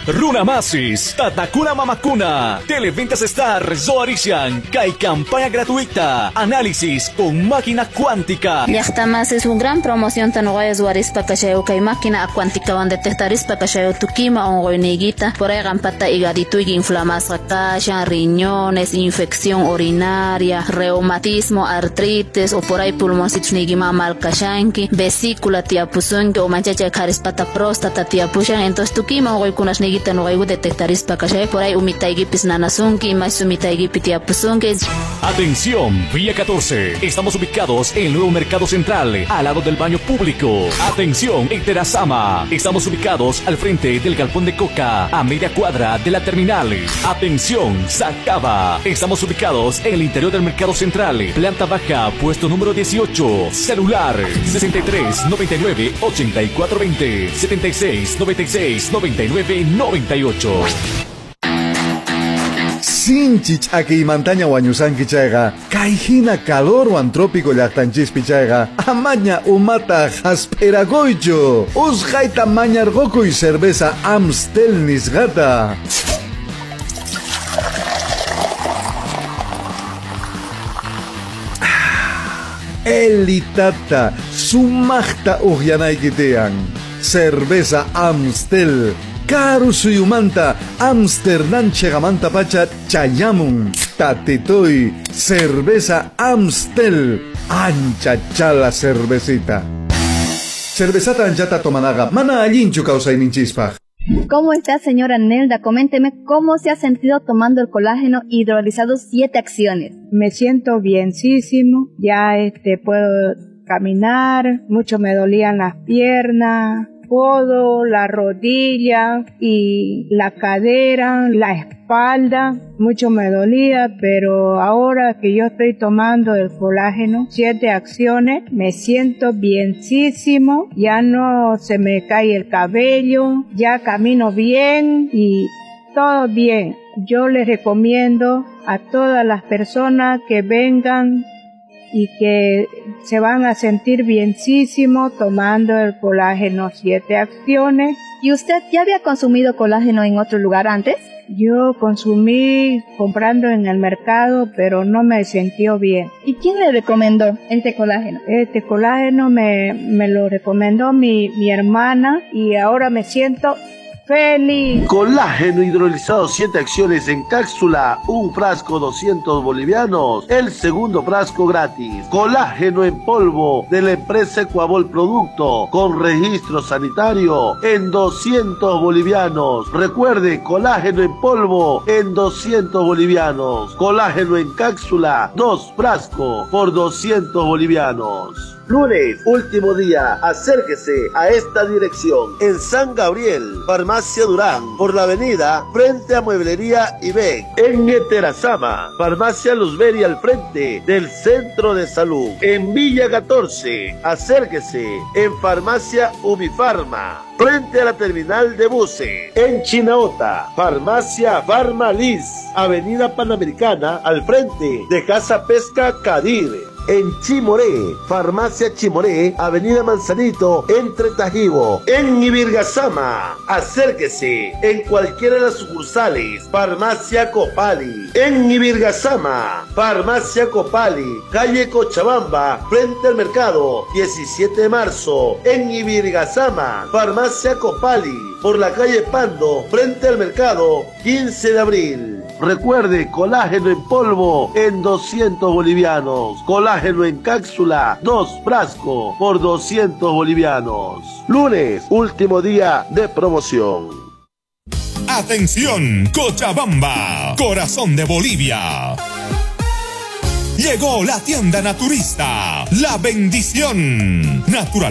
Runamasis, Tatakuna Mamakuna, Televentas Star, Zoarishan, Kai campaña gratuita, análisis con máquina cuántica. Yachtamas es una gran promoción tanuaya Zoarispa Cachayo, Kai máquina cuántica van detectarispa Cachayo, Tukima o Goiniguita, por ahí gampata higadito y inflamación, cacha, riñones, infección urinaria, reumatismo, artritis, o por ahí pulmoncitos nigima mal cachanki, vesícula tiapuzunki, o manchacha carispata próstata tiapushan, entonces Tukima o Goikunas nigita no hay detectarispa Cachayo, por ahí umitaigipis nanasunki, más umitaigipis tiapuzunki. Atención, Vía 14. Estamos ubicados en el nuevo Mercado Central, al lado del baño público. Atención, en Terazama. Estamos ubicados al frente del galpón de Coca, a media cuadra de la terminal. Atención, Sacaba. Estamos ubicados en el interior del Mercado Central, planta baja, puesto número 18. Celular 63 99 84 20 76 96 99 98. Sinchich aki mantaña wañusanki chayga, kaijina calor wan trópico llaqtanchispi chayga, amaña umata hasperagoycho, usqayta mañargokuy cerveza Amstel nisqata. Elitata, sumaqta uqyanaykitiyan, cerveza Amstel. Karu suyumanta Amsterdam chegamanta pacha chayamun tatitoy cerveza Amstel ancha chala cervecita cervezata anchata tomanaga mana allinchu causaininchispa. ¿Cómo está, señora Nelda? Coménteme cómo se ha sentido tomando el colágeno hidrolizado 7 acciones. Me siento bienísimo, ya puedo caminar, mucho me dolían las piernas, codo, la rodilla y la cadera, la espalda, mucho me dolía, pero ahora que yo estoy tomando el colágeno 7 acciones, me siento bienísimo, ya no se me cae el cabello, ya camino bien y todo bien. Yo les recomiendo a todas las personas que vengan y que se van a sentir bienísimo tomando el colágeno 7 acciones. ¿Y usted ya había consumido colágeno en otro lugar antes? Yo consumí comprando en el mercado, pero no me sentí bien. ¿Y quién le recomendó este colágeno? Este colágeno me lo recomendó mi hermana y ahora me siento feliz. Colágeno hidrolizado 7 acciones en cápsula, un frasco 200 bolivianos, el segundo frasco gratis. Colágeno en polvo de la empresa Ecuabol Producto, con registro sanitario, en 200 bolivianos. Recuerde, colágeno en polvo en 200 bolivianos. Colágeno en cápsula, 2 frascos por 200 bolivianos. Lunes, último día, acérquese a esta dirección en San Gabriel, Farmacia Durán, por la avenida frente a Mueblería Ibec. En Terazama, Farmacia Luzberi al frente del Centro de Salud. En Villa 14, acérquese en Farmacia Ubifarma, frente a la terminal de buses. En Chinaota, Farmacia Farmaliz, Avenida Panamericana, al frente de Casa Pesca Cadir. En Chimoré, Farmacia Chimoré, Avenida Manzanito, entre Tajibo. En Ibirgazama, acérquese en cualquiera de las sucursales, Farmacia Copali. En Ibirgazama, Farmacia Copali, calle Cochabamba, frente al mercado, 17 de marzo. En Ibirgazama, Farmacia Copali, por la calle Pando, frente al mercado, 15 de abril. Recuerde, colágeno en polvo en 200 bolivianos. Colágeno en cápsula, 2 frascos por 200 bolivianos. Lunes, último día de promoción. Atención, Cochabamba, corazón de Bolivia. Llegó la tienda naturista, La Bendición. Natural